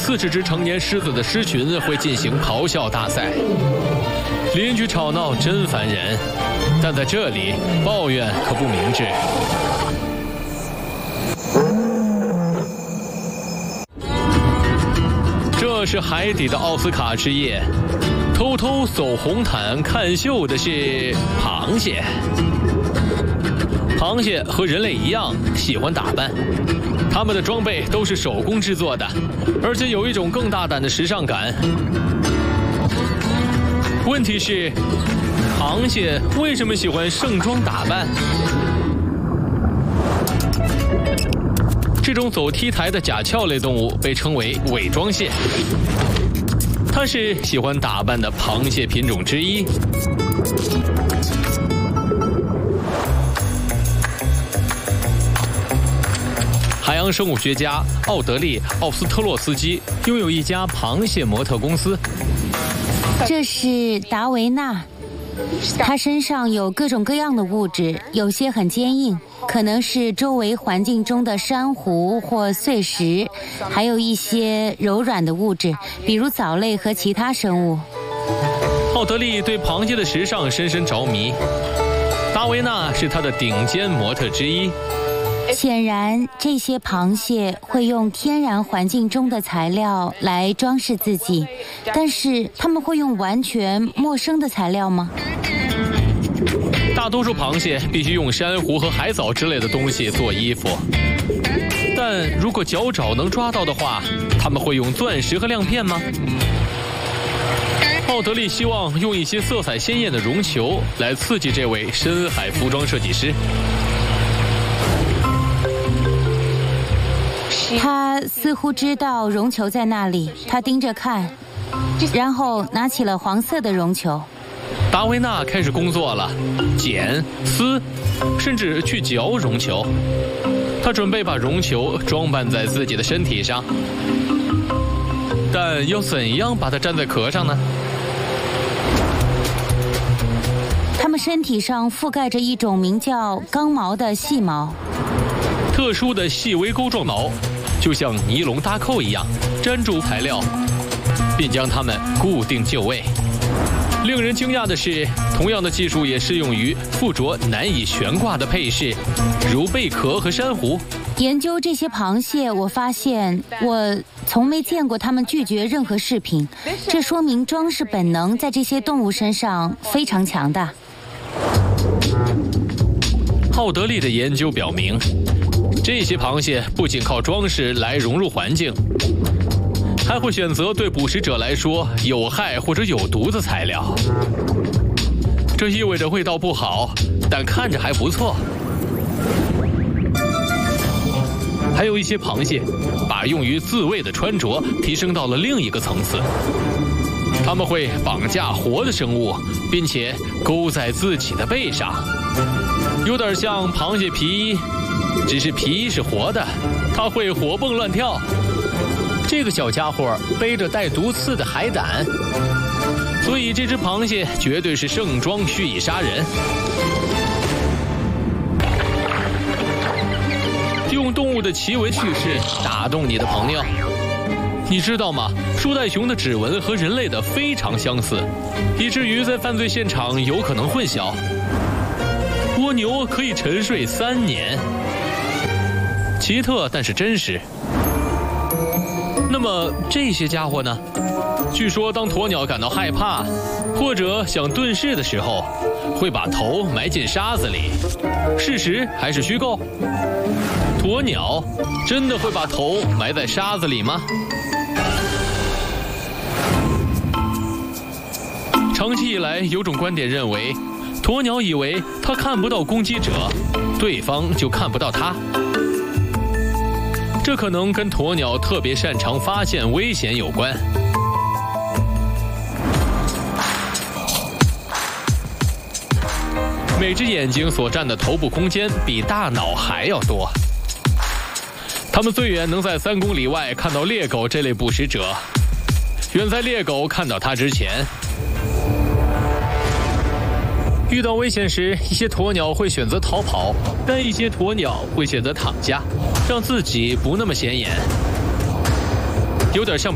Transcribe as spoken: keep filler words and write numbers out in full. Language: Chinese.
四十只成年狮子的狮群会进行咆哮大赛。邻居吵闹真烦人，但在这里抱怨可不明智。这是海底的奥斯卡之夜，偷偷走红毯看秀的是螃蟹。螃蟹和人类一样喜欢打扮，它们的装备都是手工制作的，而且有一种更大胆的时尚感。问题是，螃蟹为什么喜欢盛装打扮？这种走 T 台的甲壳类动物被称为伪装蟹，它是喜欢打扮的螃蟹品种之一。海洋生物学家奥德利·奥斯特洛斯基拥有一家螃蟹模特公司。 这是达维纳，它身上有各种各样的物质，有些很坚硬，可能是周围环境中的珊瑚或碎石，还有一些柔软的物质，比如藻类和其他生物。 奥德利对螃蟹的时尚深深着迷，达维纳是他的顶尖模特之一。 显然，这些螃蟹会用天然环境中的材料来装饰自己，但是他们会用完全陌生的材料吗？ 大多数螃蟹必须用珊瑚和海藻之类的东西做衣服，但如果脚爪能抓到的话，他们会用钻石和亮片吗？奥德利希望用一些色彩鲜艳的绒球来刺激这位深海服装设计师。 他似乎知道绒球在那里，他盯着看，然后拿起了黄色的绒球。 达维纳开始工作了，剪、撕，甚至去嚼绒球。他准备把绒球装扮在自己的身体上，但要怎样把它粘在壳上呢？ 它们身体上覆盖着一种名叫刚毛的细毛， 特殊的细微钩状毛，就像尼龙搭扣一样，粘住材料，并将它们固定就位。令人惊讶的是，同样的技术也适用于附着难以悬挂的配饰，如贝壳和珊瑚。 研究这些螃蟹，我发现我从没见过它们拒绝任何饰品，这说明装饰本能在这些动物身上非常强大。 奥德利的研究表明，这些螃蟹不仅靠装饰来融入环境，还会选择对捕食者来说有害或者有毒的材料。这意味着味道不好，但看着还不错。还有一些螃蟹把用于自卫的穿着提升到了另一个层次，它们会绑架活的生物，并且勾在自己的背上，有点像螃蟹皮衣，只是皮衣是活的，它会活蹦乱跳。这个小家伙背着带毒刺的海胆，所以这只螃蟹绝对是盛装蓄意杀人。用动物的奇闻趣事打动你的朋友。你知道吗？树袋熊的指纹和人类的非常相似，以至于在犯罪现场有可能混淆。蜗牛可以沉睡三年，奇特但是真实。那么这些家伙呢？据说当鸵鸟感到害怕或者想遁世的时候，会把头埋进沙子里。事实还是虚构？鸵鸟真的会把头埋在沙子里吗？长期以来，有种观点认为，鸵鸟以为它看不到攻击者，对方就看不到它。这可能跟鸵鸟特别擅长发现危险有关。每只眼睛所占的头部空间比大脑还要多。它们最远能在三公里外看到猎狗这类捕食者，远在猎狗看到它之前。遇到危险时，一些鸵鸟会选择逃跑，但一些鸵鸟会选择躺下，让自己不那么显眼，有点像